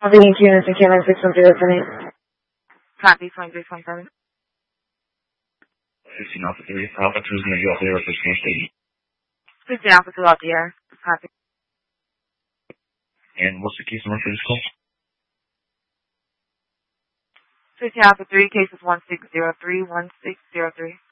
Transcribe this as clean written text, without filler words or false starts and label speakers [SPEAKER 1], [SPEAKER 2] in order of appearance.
[SPEAKER 1] Leading units and Cameron 610
[SPEAKER 2] Copy, 2327.
[SPEAKER 3] 15 Alpha 3, Alpha 2 is going to go up there at this station.
[SPEAKER 2] 15 Alpha 2 out the air. Copy.
[SPEAKER 3] And what's the case number for this call?
[SPEAKER 2] 15 Alpha 3, cases 1603, 1603.